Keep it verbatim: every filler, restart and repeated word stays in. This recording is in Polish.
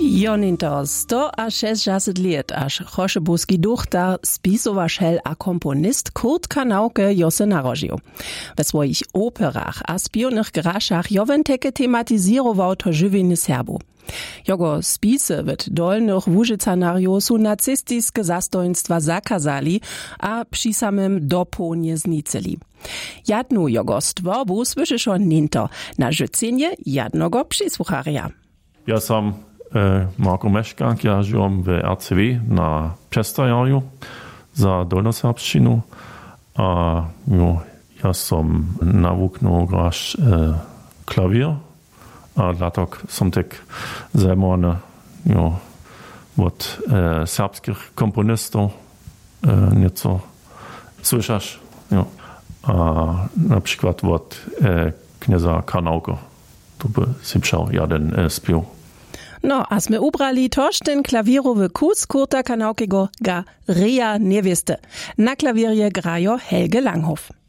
Joninto, sto a šestdesiat let až chošebuski duchtar, spisovašel a komponist Kurt Kanauke jo se narodził. We swoich operach a spionych grašach jowenteke tematizirował to żywienie Serbu. Jogo spise w dolnych Łużycanariu su nacistiskie zastojnstwa zakazali, a przy samym dopu nie znicili. Jadnu jogo stworbu słyszyszo ninto, na życenie jednego przysłucharia. Ja sam e, Marko Meszkank, ja żyłem w R C W na Przestajariu za dolnoserbszczynu, a jo, ja sam nawuknął grać e, klawier, a dlatego sam tak zajmowany jo, od e, serbskich komponistów e, nieco słyszasz, jo, a na przykład od e, knieza Kanauka, to by si przał jeden e, spił. No, a sme ubrali toż ten klawirowy kus Kurta Kanaukego ga Rea Niewieste. Na klawierje grajo Helge Langhoff.